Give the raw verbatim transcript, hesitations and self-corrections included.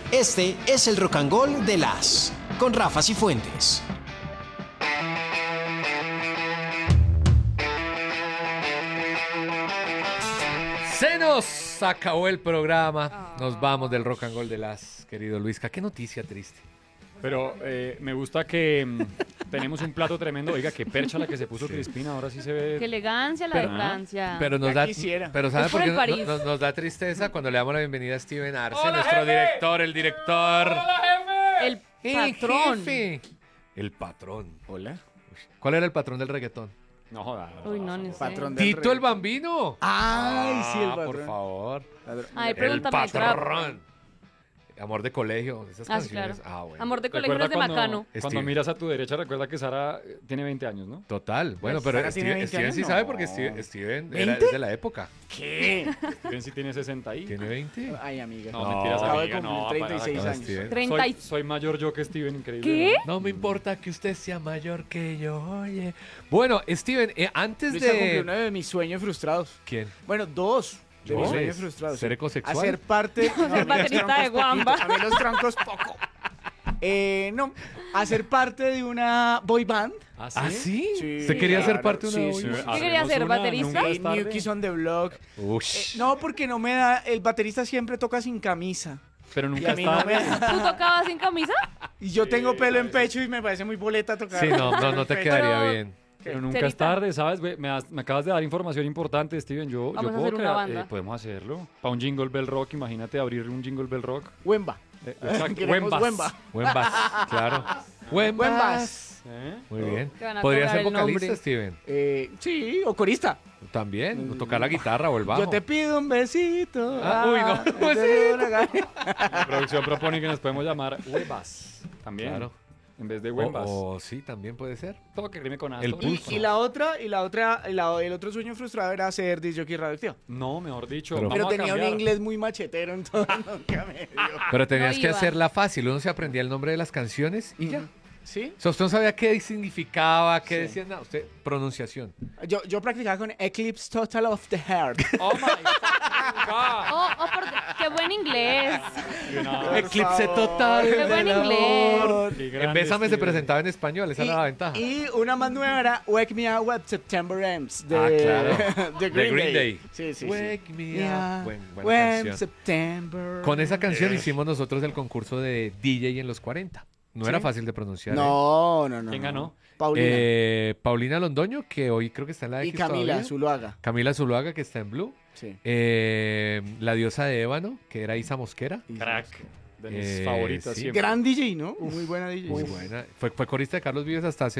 Este es el Rock and Roll de las con Rafa Cifuentes. Se nos acabó el programa. Nos vamos del Rock and Roll de las, querido Luisca. Qué noticia triste. Pero eh, me gusta que mm, tenemos un plato tremendo. Oiga, qué percha la que se puso Crispina. Ahora sí se ve. Qué elegancia la Pero- de Francia. Pero nos Ya da, quisiera. pero ¿sabe Es por por qué el no- París. nos, nos da tristeza cuando le damos la bienvenida a Steven Arce, ¡Hola, nuestro jefe! director, el director. El ¡Eh, patrón. jefe! El patrón. Hola. ¿Cuál era el patrón del reggaetón? No joda. Uy, no, ni sé. Patrón del Tito el rey. Bambino. Ay, sí, el Ah, patrón. por favor. Ay, El pregúntame de trap. patrón. Amor de colegio, esas Ah, sí, canciones. claro. Ah, bueno. Amor de colegio no es de cuando, Macano. cuando Steve. miras a tu derecha, recuerda que Sara eh, tiene veinte años, ¿no? Total. Bueno, Pues, pero ¿Sara tiene Steven, veinte Steven años? sí No. sabe porque Steven, Steven era ¿veinte? es de la época. ¿Qué? Steven sí tiene sesenta y. ¿Tiene veinte? Ay, amiga. No, No, mentiras, acabo de amiga, cumplir no, treinta y seis para- años. Steven. treinta y- Soy, soy mayor yo que Steven, increíble. ¿Qué? ¿no? No me importa que usted sea mayor que yo, oye. Bueno, Steven, eh, antes Luisa cumplió de... uno de mis sueños frustrados. ¿Quién? Bueno, dos de mis ¿Dos? sueños frustrados. ¿Ser sí. ecosexual? Hacer parte... No, a mí los baterista troncos de Guamba. poquito, A mí los troncos poco. Eh, no, hacer parte de una boy band. ¿Ah, ¿Ah, sí? Sí, ¿Usted quería ser claro, parte de una sí, boy sí. band? Hacemos quería ser, una, baterista? nunca es Eh, tarde. New Kids on the Block. Ush. No, porque no me da... El baterista siempre toca sin camisa. Pero Y nunca a mí no está. me da. ¿Tú tocabas sin camisa? Y yo tengo pelo en pecho y me parece muy boleta tocar. Sí, no, no, no te Pero- quedaría Pero- bien. Pero nunca es Cerita. tarde, ¿sabes? Ve, Me, has- me acabas de dar información importante, Steven. Yo, Vamos yo a puedo hacer una crear- banda. eh, podemos hacerlo. Para un Jingle Bell Rock, imagínate abrir un Jingle Bell Rock. Wemba. Eh, exacto, Queremos buen Wemba. bass. Buen bass, claro. Buen Buen bass. bass. ¿Eh? Muy bien. Te van a ¿Podría cobrar ser el vocalista, nombre. Steven? Eh, sí, o corista. También. O tocar la guitarra o el bajo. Yo te pido un besito. Ah, uy, no, te pues doy una gana. La producción propone que nos podemos llamar Webas. También. Claro. En vez de O, Webas. o sí, también puede ser. Todo que rime con El Astor. pulso. Y, y la otra, y la otra, y la- el otro sueño frustrado era ser disc jockey radioactivo. No, mejor dicho. Pero- vamos Pero a tenía un cambiar. inglés muy machetero, entonces nunca me dio. Pero tenías No que iba. hacerla fácil. Uno se aprendía el nombre de las canciones y ya. ¿Sí? O sea, usted no sabía qué significaba, qué Sí. decía nada. Usted, pronunciación. Yo, yo practicaba con Eclipse Total of the Heart. Oh my God. Oh, oh, por... qué buen inglés. Una- Eclipse favor. total. Qué buen del inglés. amor. Qué En grande, Bésame se Steven. presentaba en español, esa y, era la ventaja. y una más nueva era Wake Me Up When September Ends de, Ah, claro. de De Green, Green Day. Day. Sí, sí, Wake sí. me Yeah, up. Buen- buena when canción. September. Con esa canción hicimos nosotros el concurso de D J en los cuarenta. No ¿Sí? era fácil de pronunciar. ¿eh? No, no, no. ¿Quién no. ganó? Paulina. Eh, Paulina Londoño, que hoy creo que está en la y X Camila todavía. Zuluaga. Camila Zuluaga, que está en Blue. Sí. Eh, la diosa de ébano, que era Isa Mosquera. Crack. De mis Eh, favoritas sí. siempre. Gran D J, ¿no? Muy buena D J. Muy buena. Fue, fue corista de Carlos Vives hasta hace